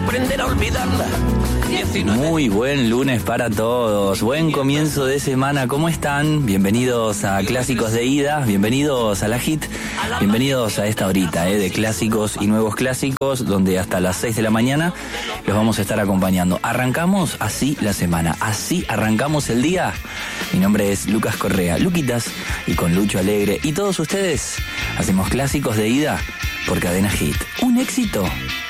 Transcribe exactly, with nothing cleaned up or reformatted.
aprender a olvidarla. Muy buen lunes para todos, buen comienzo de semana, ¿cómo están? Bienvenidos a Clásicos de Ida, bienvenidos a la Hit, bienvenidos a esta horita eh, de clásicos y nuevos clásicos, donde hasta las seis de la mañana los vamos a estar acompañando. Arrancamos así la semana, así arrancamos el día. Mi nombre es Lucas Correa, Luquitas, y con Lucho Alegre y todos ustedes hacemos Clásicos de Ida por Cadena Hit. Un éxito